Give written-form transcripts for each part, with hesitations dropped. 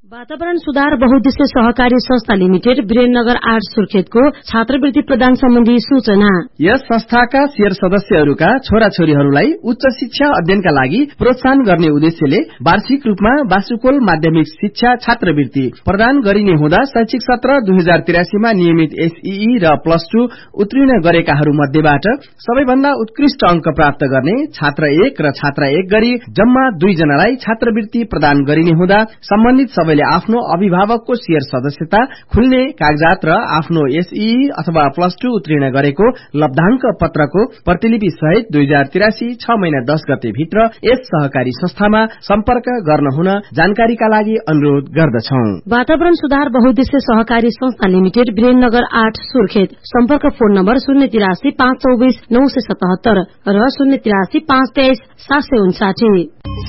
वातावरण सुधार बहुद्देश्य सहकारी संस्था लिमिटेड वीरेन्द्रनगर 8 सुर्खेतको छात्रवृत्ति प्रदान सम्बन्धी सूचना। यस संस्थाका शेयर सदस्यहरूका छोराछोरीहरूलाई उच्च शिक्षा अध्ययनका लागि प्रोत्साहन गर्ने उद्देश्यले वार्षिक रूपमा बासुकोल माध्यमिक शिक्षा छात्रवृत्ति प्रदान गरिने हुँदा शैक्षिक सत्र 2083 मा नियमित एसईई र +2 उत्तीर्ण गरेकाहरू मध्येबाट सबैभन्दा उत्कृष्ट अंक प्राप्त गर्ने छात्र 1 र छात्रा 1 गरी जम्मा 2 जनालाई छात्रवृत्ति प्रदान गरिने हुँदा सम्बन्धित सबैले आफ्नो अभिभावकको शेयर सदस्यता खुल्ने कागजात र आफ्नो एसईई अथवा +2 उत्तीर्ण गरेको लब्धांक पत्रको प्रतिलिपि सहित 2083 6 महिना 10 गते भित्र यस सहकारी संस्थामा सम्पर्क गर्न हुन जानकारीका लागि अनुरोध गर्दछौं। वातावरण सुधार बहुद्देश्य सहकारी संस्था लिमिटेड वीरेन्द्रनगर 8 सुर्खेत। सम्पर्क फोन नम्बर 083 524 977 र 083 523 759।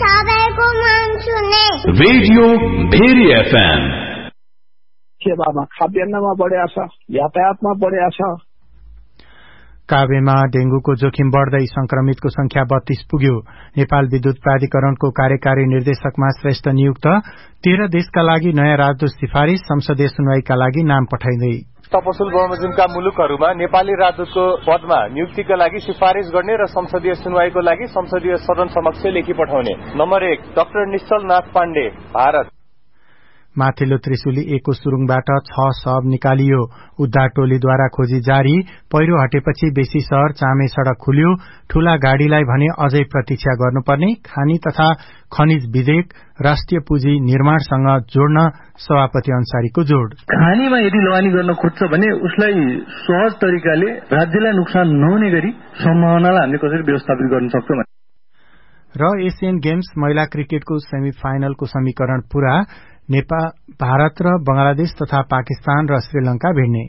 Radio very FM. सेवामा खाद्यान्नमा बढेको छ, यातायातमा बढेको छ। काभ्रेमा डेंगूको जोखिम बढ़दै संक्रमितको संख्या 32 पुग्यो। नेपाल विद्युत प्राधिकरणको कार्यकारी निर्देशकमा श्रेष्ठ नियुक्त 13 देशका लागि नयाँ राजदूत सिफारिश संसदीय सुनवाईका लागि नाम पठाइँदै। तपसुल बमोजिमका मुलुकहरूमा नेपाली राजदूतको पदमा नियुक्तिका लागि सिफारिश गर्ने र संसदीय सुनवाईको लागि संसदीय सदन समक्ष लेखी पठाउने। नम्बर 1 डाक्टर निश्चल नाथ पाण्डे, भारत। माथिल्लो त्रिशुली 1 को सुरुङबाट 6 शव निकालियो। उद्धार टोलीद्वारा खोजी जारी। पहिरो हटेपछि बेसी शहर चामे सड़क खुल्यो। ठूला गाड़ीलाई भने अझै प्रतीक्षा गर्नुपर्ने। खानी तथा खनिज विधेयक राष्ट्रिय पुँजी निर्माणसँग जोड्न सभापति अन्सारीको जोड। खानीमा यदि लगानी गर्न खोज्छ भने उसलाई सहज तरिकाले राज्यलाई नोक्सान नहुने गरी सम्भावनालाई हामीले कसरी व्यवस्थापित गर्न सक्छौं। र एशियन गेम्स महिला क्रिकेटको सेमी फाइनलको समीकरण पूरा। नेपाल, भारत र बंगलादेश तथा पाकिस्तान र श्रीलंका भिड्ने।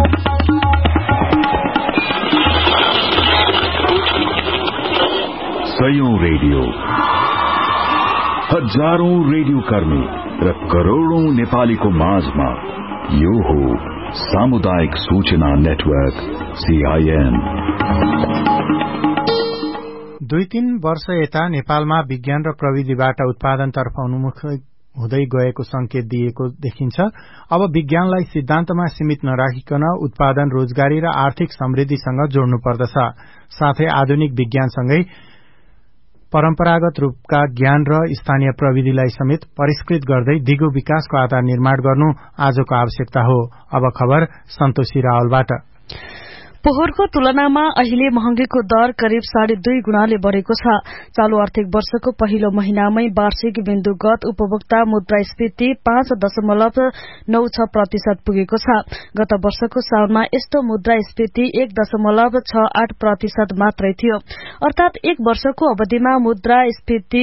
सयौं रेडियो, हजारौं रेडियो कर्मी र करोड़ौं नेपालीको माझमा यो हो सामुदायिक सूचना नेटवर्क CIN। 2-3 वर्ष यता नेपालमा विज्ञान र प्रविधिबाट उत्पादनतर्फ उन्मुख हुँदै गएको संकेत दिएको देखिन्छ। अब विज्ञानलाई सिद्धान्तमा सीमित नराखिकन उत्पादन, रोजगारी र आर्थिक समृद्धिसँग जोड्नु पर्दछ। साथै आधुनिक विज्ञानसँगै परम्परागत रूपका ज्ञान र स्थानीय प्रविधिलाई समेत परिष्कृत गर्दै दिगो विकासको आधार निर्माण गर्नु आजको आवश्यकता हो। अब खबर सन्तोषी रावलबाट। पोहोरको तुलनामा अहिले महँगीको दर करिब 2.5 गुणाले बढ़ेको छ। चालू आर्थिक वर्षको पहिलो महिनामै वार्षिक बिन्दुगत उपभोक्ता मुद्रास्फीति 5.96% पुगेको छ। गत वर्षको साउनमा यस्तो मुद्रास्फीति 1.68% मात्रै थियो। अर्थात एक वर्षको अवधिमा मुद्रास्फीति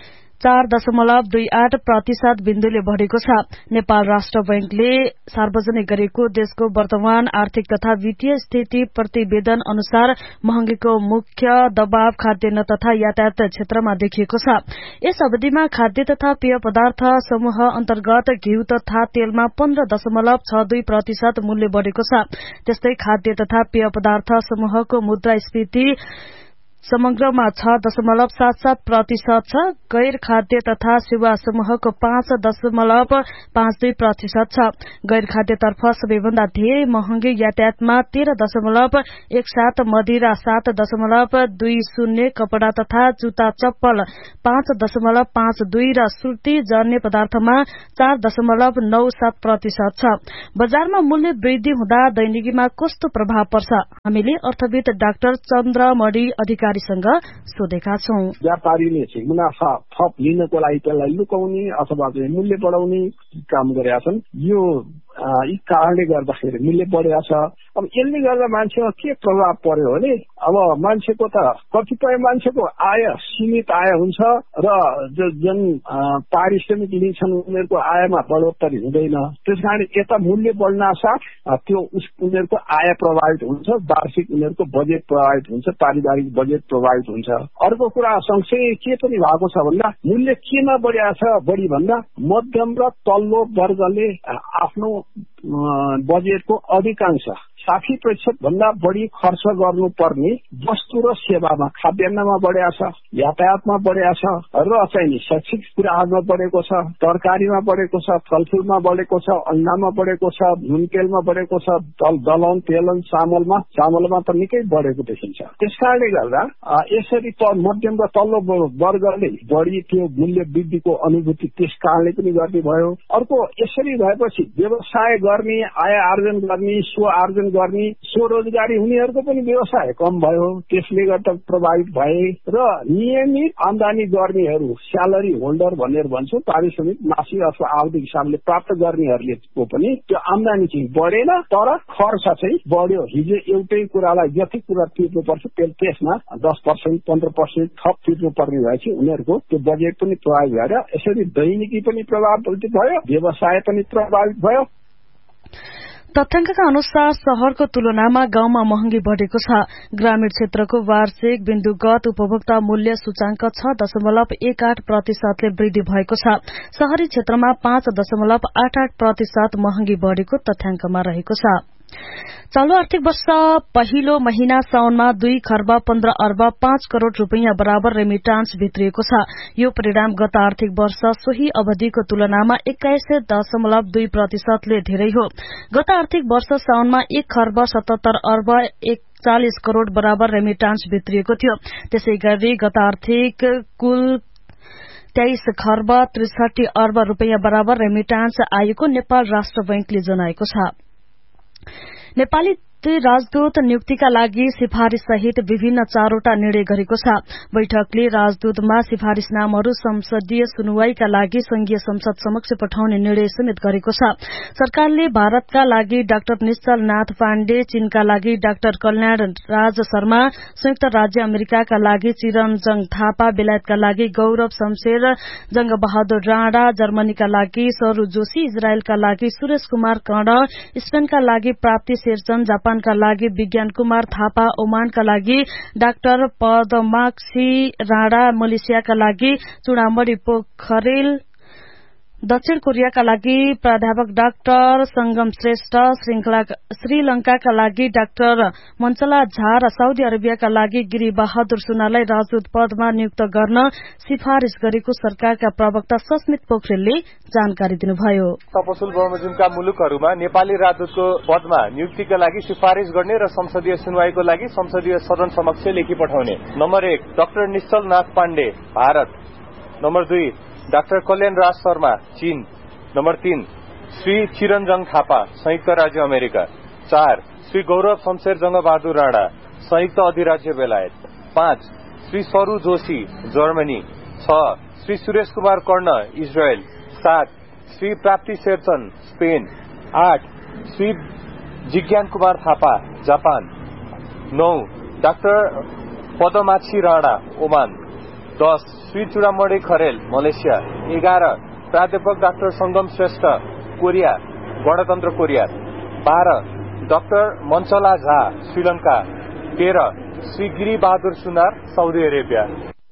4.28% बिन्दुले बढ़ेको छ। नेपाल राष्ट्र बैंकले सार्वजनिक गरेको देशको वर्तमान आर्थिक तथा वित्तीय स्थिति प्रतिवेदन अनुसार महँगीको मुख्य दबाव खाद्यान्न तथा यातायात क्षेत्रमा देखिएको छ। यस अवधिमा खाद्य तथा पेय पदार्थ समूह अन्तर्गत घिउ तथा तेलमा 15.62% मूल्य बढ़ेको छ। त्यस्तै खाद्य तथा पेय पदार्थ समूहको मुद्रास्फीति समग्रमा 6.77% छ। गैर खाद्य तथा सेवा समूहको 5.52% छ। गैर खाद्यतर्फ सबैभन्दा धेरै महँगी यातायातमा 13.17%, मदिरा 7.20%, कपड़ा तथा जुत्ता चप्पल 5.52% र सुर्ती जन्य पदार्थमा 4.97% छ। बजारमा मूल्य वृद्धि हुँदा दैनिकीमा कस्तो प्रभाव पर्छ? हामीले अर्थविद डाक्टर चन्द्रमणि अधिकारीसँग सोधेका छौं। व्यापारीले चाहिँ मुनाफा थप लिनको लागि त्यसलाई लुकाउने अथवा चाहिँ मूल्य बढाउने काम गरेका छन्। यो यी कारणले गर्दाखेरि मूल्य बढेको छ। अब यसले गर्दा मान्छेमा के प्रभाव पर्यो भने अब मान्छेको त कतिपय मान्छेको आय सीमित आय हुन्छ र जुन पारिश्रमिक लिन्छन् उनीहरूको आयमा बढोत्तरी हुँदैन। त्यसकारण यता मूल्य बढ्न साथ त्यो उनीहरूको आय प्रभावित हुन्छ, वार्षिक उनीहरूको बजेट प्रभावित हुन्छ, पारिवारिक बजेट प्रभावित हुन्छ। अर्को कुरा सँगसँगै के पनि भएको छ भन्दा मूल्य केमा बढिया छ बढी भन्दा मध्यम र तल्लो वर्गले आफ्नो बजेटको अधिकांश 60% भन्दा बढी खर्च गर्नुपर्ने वस्तु र सेवामा, खाद्यान्नमा बढेको छ, यातायातमा बढेको छ र चाहिँ शैक्षिक कुराहरूमा बढेको छ, तरकारीमा बढेको छ, फलफुलमा बढेको छ, अन्डामा बढेको छ, नुन तेलमा बढेको छ, दलहन तेलन चामलमा त निकै बढेको देखिन्छ। त्यसकारणले गर्दा यसरी मध्यम र तल्लो वर्गले बढी त्यो मूल्य वृद्धिको अनुभूति त्यस कारणले पनि गर्ने भयो। अर्को यसरी भएपछि व्यवसाय गर्ने, आय आर्जन गर्ने, स्व आर्जन गर्ने, स्वरोजगारी हुनेहरूको पनि व्यवसाय कम भयो, त्यसले गर्दा प्रभावित भए र नियमित आमदानी गर्नेहरू स्यालेरी होल्डर भनेर भन्छौँ, पारिश्रमिक मासिक अथवा आवधिक हिसाबले प्राप्त गर्नेहरूले पनि त्यो आमदानी चाहिँ बढेन तर खर्च चाहिँ बढ्यो। हिजो एउटै कुरालाई जति कुरा तिर्नुपर्छ त्यसमा 10% 15% थप तिर्नुपर्ने भएपछि उनीहरूको त्यो बजेट पनि प्रभावित भएर यसरी दैनिकी पनि प्रभावित भयो, व्यवसाय पनि प्रभावित भयो। तथ्याङ्कका अनुसार शहरको तुलनामा गाउँमा महँगी बढेको छ। ग्रामीण क्षेत्रको वार्षिक बिन्दुगत उपभोक्ता मूल्य सूचाङ्क 6.18% ले वृद्धि भएको छ। शहरी क्षेत्रमा 5.88% महँगी बढेको तथ्याङ्कमा रहेको छ। चालू आर्थिक वर्ष पहिलो महिना साउनमा 2 खर्ब 15 अर्ब 5 करोड़ रूपियाँ बराबर रेमिटान्स भित्रिएको छ। यो परिणाम गत आर्थिक वर्ष सोही अवधिको तुलनामा 21.2% ले धेरै हो। गत आर्थिक वर्ष साउनमा 1 खर्ब 77 अर्ब 41 करोड़ बराबर रेमिटान्स भित्रिएको थियो। त्यसै गरी गत आर्थिक कुल 23 खर्ब 63 अर्ब रूपियाँ बराबर रेमिटान्स आएको नेपाल राष्ट्र बैंकले जनाएको छ। नेपाली राजदूत नियुक्तिका लागि सिफारिश सहित विभिन्न 4वटा निर्णय गरेको छ। बैठकले राजदूतमा सिफारिश नामहरू संसदीय सुनवाईका लागि संघीय संसद समक्ष पठाउने निर्णय समेत गरेको छ। सरकारले भारतका लागि डाक्टर निश्चल नाथ पाण्डे, चीनका लागि डाक्टर कल्याण राज शर्मा, संयुक्त राज्य अमेरिकाका लागि चिरञ्जङ थापा, बेलायतका लागि गौरव शमशेर, जंग बहादुर राणा, जर्मनीका लागि सरू जोशी, इजरायलका लागि सुरेश कुमार कर्ण, स्पेनका लागि प्राप्ति शेरचन, जापानका लागि विज्ञान कुमार थापा, ओमानका लागि डाक्टर पदमाक्षी राणा, मलेसियाका लागि चुडामणि पोखरेल, दक्षिण कोरियाका लागि प्राध्यापक डाक्टर संगम श्रेष्ठ, श्रीलंकाका लागि डाक्टर मञ्चला झा र साउदी अरेबियाका लागि गिरी बहादुर सुनालाई राजदूत पदमा नियुक्त गर्न सिफारिश गरेको सरकारका प्रवक्ता सस्मित पोखरेलले जानकारी दिनुभयो। तपसुल बमोजिमका मुलुकहरूमा नेपाली राजदूतको पदमा नियुक्तिका लागि सिफारिश गर्ने र संसदीय सुनवाईको लागि संसदीय सदन समक्ष लेखी पठाउने। नम्बर 1 डाक्टर निश्चल नाथ पाण्डे, भारत। नम्बर 2 डाक्टर कल्याण राज शर्मा, चीन। नम्बर 3 श्री चिरञ्जङ थापा, संयुक्त राज्य अमेरिका। 4 श्री गौरव शमशेर जंगबहादुर राणा, संयुक्त अधिराज्य बेलायत। 5 श्री सरू जोशी, जर्मनी। 6 श्री सुरेश कुमार कर्ण, इजरायल। 7 श्री प्राप्ति Sherchan, Spain. 8 Shri जिज्ञान Kumar Thapa, Japan. 9 doctor पदमाक्षी Rana, Oman. 10 Shri Chudamani Kharel, Malaysia. 11 प्राध्यापक डाक्टर संगम श्रेष्ठ, कोरिया, गणतन्त्र कोरिया। 12 डाक्टर मञ्चला झा, श्रीलंका। 13 श्री गिरी बहादुर सुनार, साउदी अरेबिया।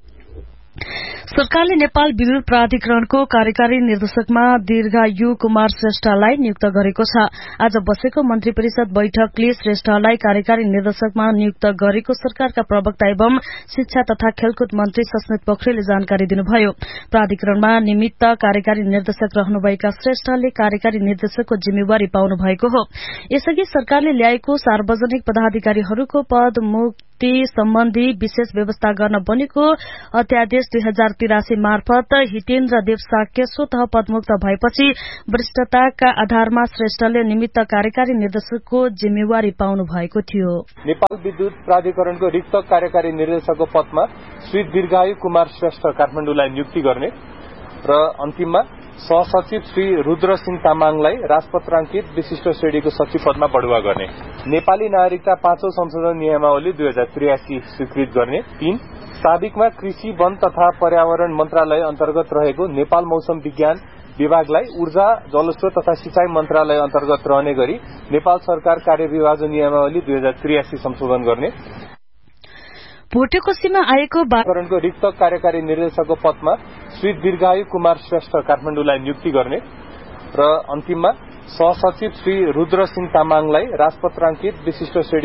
सरकारले नेपाल विद्युत प्राधिकरणको कार्यकारी निर्देशकमा दीर्घायु कुमार श्रेष्ठलाई नियुक्त गरेको छ। आज बसेको मन्त्री परिषद बैठकले श्रेष्ठलाई कार्यकारी निर्देशकमा नियुक्त गरेको सरकारका प्रवक्ता एवं शिक्षा तथा खेलकुद मन्त्री सस्मित पोखरेलले जानकारी दिनुभयो। प्राधिकरणमा निमित्त कार्यकारी निर्देशक रहनुभएका श्रेष्ठले कार्यकारी निर्देशकको जिम्मेवारी पाउनु भएको हो। यसअघि सरकारले ल्याएको सार्वजनिक पदाधिकारीहरूको पदमुक्ति सम्बन्धी विशेष व्यवस्था गर्न बनेको अध्यादेश 2083 मार्फत हितेन्द्र देव साक्य स्वतः पदमुक्त भएपछि वरिष्ठताका आधारमा श्रेष्ठले निमित्त कार्यकारी निर्देशकको जिम्मेवारी पाउनु भएको थियो। नेपाल विद्युत प्राधिकरणको रिक्त कार्यकारी निर्देशकको पदमा श्री दीर्घायु कुमार श्रेष्ठ काठमाडौँलाई नियुक्ति गर्ने र अन्तिममा सहसचिव श्री रुद्र सिंह तामाङलाई राजपत्राङ्कित विशिष्ट श्रेणीको सचिव पदमा बढुवा गर्ने। नेपाली नागरिकता 5औं संशोधन नियमावली 2083 स्वीकृत गर्ने। 3 साबिकमा कृषि वन तथा पर्यावरण मन्त्रालय अन्तर्गत रहेको नेपाल मौसम विज्ञान विभागलाई ऊर्जा जलस्रोत तथा सिंचाई मन्त्रालय अन्तर्गत रहने गरी नेपाल सरकार कार्यविभाजन नियमावली 2083 संशोधन गर्ने। भोटेकोशीमा आएको प्राधिकरणको रिक्त कार्यकारी निर्देशकको पदमा श्री दीर्घायु कुमार श्रेष्ठ काठमाडौँलाई नियुक्ति गर्ने र अन्तिममा सहसचिव श्री रुद्र सिंह तामाङलाई राजपत्राङ्कित विशिष्ट